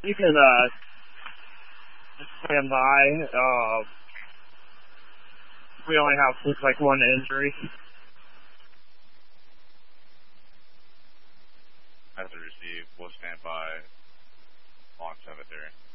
You can, just stand by. We only have, looks like, one injury. As I receive, we'll stand by. Launch cemetery.